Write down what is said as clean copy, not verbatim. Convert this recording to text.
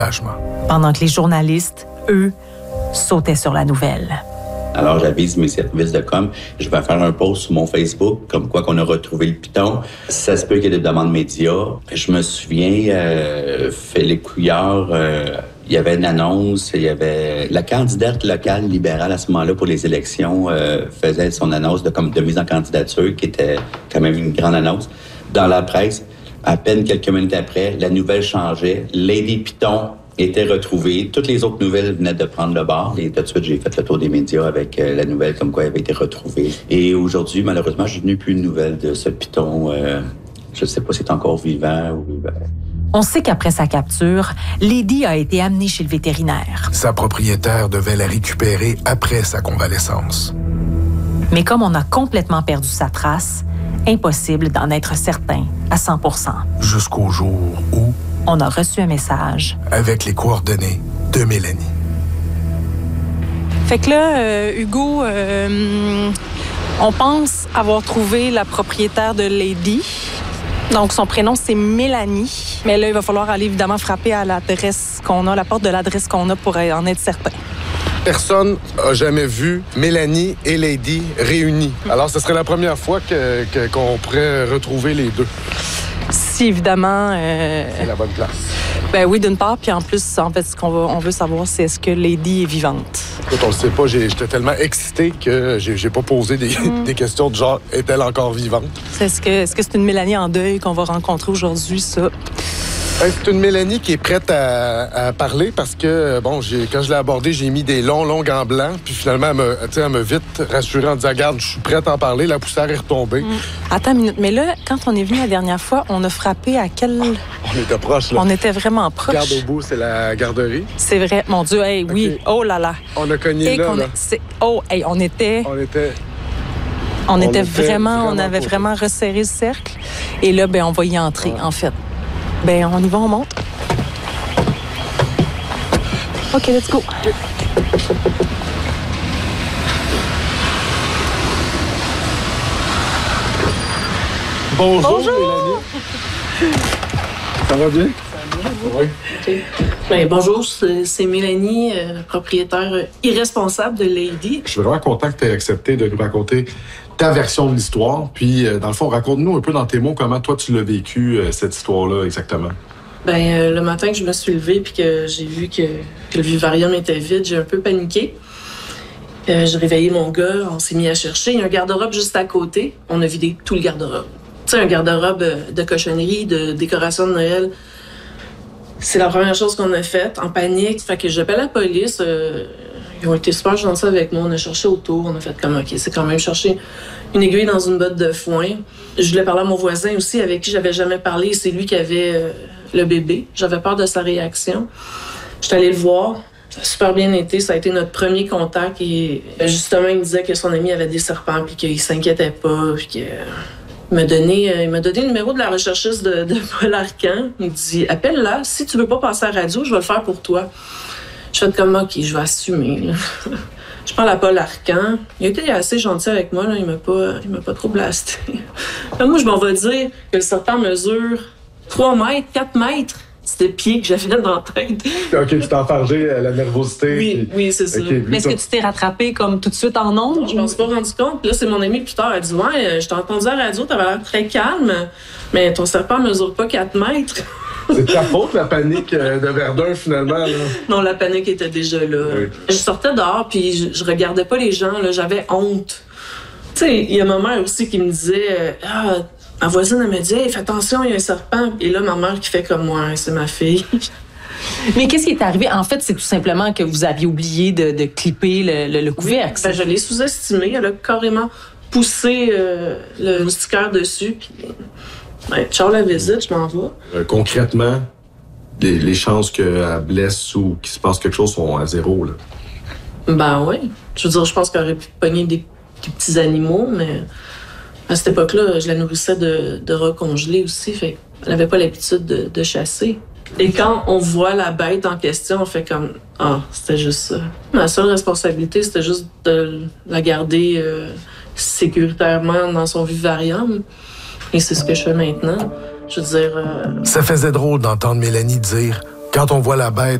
Pendant que les journalistes, eux, sautaient sur la nouvelle. Alors, j'avise mes services de com. Je vais faire un post sur mon Facebook, comme quoi qu'on a retrouvé le piton. Ça se peut qu'il y ait des demandes médias. Je me souviens, Félix Couillard, il y avait une annonce, il y avait la candidate locale libérale à ce moment-là pour les élections faisait son annonce de mise en candidature, qui était quand même une grande annonce. Dans la presse, à peine quelques minutes après, la nouvelle changeait. Lady Piton était retrouvée. Toutes les autres nouvelles venaient de prendre le bord. Et tout de suite, j'ai fait le tour des médias avec la nouvelle comme quoi elle avait été retrouvée. Et aujourd'hui, malheureusement, je n'ai plus de nouvelles de ce piton. Je ne sais pas si c'est encore vivant ou... On sait qu'après sa capture, Lady a été amenée chez le vétérinaire. Sa propriétaire devait la récupérer après sa convalescence. Mais comme on a complètement perdu sa trace, impossible d'en être certain à 100%. Jusqu'au jour où... on a reçu un message. Avec les coordonnées de Mélanie. Fait que là, Hugo, on pense avoir trouvé la propriétaire de Lady. Donc, son prénom, c'est Mélanie. Mais là, il va falloir aller évidemment frapper à l'adresse qu'on a, la porte de l'adresse qu'on a pour en être certain. Personne n'a jamais vu Mélanie et Lady réunies. Alors, ce serait la première fois qu'on pourrait retrouver les deux. Si, évidemment... C'est la bonne place. Ben oui, d'une part. Puis en plus, en fait, on veut savoir, c'est est-ce que Lady est vivante. Écoute, on le sait pas. J'étais tellement excité que j'ai pas posé des questions de genre, est-elle encore vivante? Est-ce que c'est une Mélanie en deuil qu'on va rencontrer aujourd'hui, ça? C'est une Mélanie qui est prête à parler parce que, bon, quand je l'ai abordée, j'ai mis des longs gants blancs. Puis finalement, elle m'a vite rassurée en disant, regarde, je suis prête à en parler. La poussière est retombée. Attends une minute. Mais là, quand on est venu la dernière fois, on a frappé à quel... On était proche, là. On était vraiment proche. Regarde au bout, c'est la garderie. C'est vrai. Mon Dieu, hey, okay. Oui. Oh là là. On a cogné là. On était... On avait vraiment resserré le cercle. Et là, ben, on va y entrer, en fait. Ben, on y va, on monte. OK, let's go. Bonjour. Mélanie. Ça va bien? Oui. Okay. Ben, bonjour, c'est Mélanie, propriétaire irresponsable de Lady. Je suis vraiment content que tu aies accepté de nous raconter ta version de l'histoire. Puis, dans le fond, raconte-nous un peu dans tes mots comment toi, tu l'as vécu, cette histoire-là, exactement. Ben, le matin que je me suis levée puis que j'ai vu que le vivarium était vide, j'ai un peu paniqué. J'ai réveillé mon gars, on s'est mis à chercher. Il y a un garde-robe juste à côté. On a vidé tout le garde-robe. Tu sais, un garde-robe de cochonnerie, de décoration de Noël. C'est la première chose qu'on a faite, en panique. Fait que j'appelle la police. Ils ont été super gentils avec moi. On a cherché autour. On a fait comme, OK, c'est quand même chercher une aiguille dans une botte de foin. Je voulais parler à mon voisin aussi, avec qui j'avais jamais parlé. C'est lui qui avait le bébé. J'avais peur de sa réaction. J'étais allée le voir. Ça a super bien été. Ça a été notre premier contact. Et justement, il me disait que son ami avait des serpents puis qu'il s'inquiétait pas. Puis qu'il m'a donné le numéro de la recherchiste de Paul Arcan. Il me dit, appelle-la. Si tu veux pas passer à la radio, je vais le faire pour toi. Je fais comme, OK, je vais assumer. Là. Je parle à Paul Arcan. Il a été assez gentil avec moi. Là. Il m'a pas trop blasté. Là, moi, je m'en vais dire que le serpent mesure 3 mètres, 4 mètres. C'était le pied que j'avais dans la tête. OK, tu t'es enfargé à la nervosité. Oui, c'est ça. Okay, mais est-ce que tu t'es rattrapé comme tout de suite en ondes? Je m'en suis pas rendu compte. Là, c'est mon ami plus tard. Elle dit, ouais, je t'ai entendu à la radio, t'avais l'air très calme, mais ton serpent mesure pas 4 mètres. C'est ta faute, la panique de Verdun, finalement. Là. Non, la panique était déjà là. Oui. Je sortais dehors, puis je regardais pas les gens. Là, j'avais honte. Tu sais, il y a ma mère aussi qui me disait, ma voisine, elle me dit, hey, fais attention, il y a un serpent. Et là, ma mère qui fait comme moi, c'est ma fille. Mais qu'est-ce qui est arrivé? En fait, c'est tout simplement que vous aviez oublié de clipper le couvercle. Oui, ben, je l'ai sous-estimé. Elle a carrément poussé le moustiquaire dessus. Puis, ben, ciao la visite, je m'en vais. Concrètement, les chances qu'elle blesse ou qu'il se passe quelque chose sont à 0, là. Ben oui. Je veux dire, je pense qu'elle aurait pu pogner des petits animaux, mais à cette époque-là, je la nourrissais de rats congelés aussi. Fait elle n'avait pas l'habitude de chasser. Et quand on voit la bête en question, on fait comme « Ah, c'était juste ça ». Ma seule responsabilité, c'était juste de la garder sécuritairement dans son vivarium. Et c'est ce que je fais maintenant. Je veux dire... Ça faisait drôle d'entendre Mélanie dire Quand on voit la bête